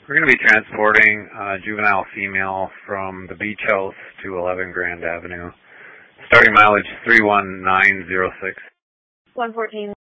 We're going to be transporting a juvenile female from the beach house to 11 Grand Avenue. Starting mileage 31906. 114.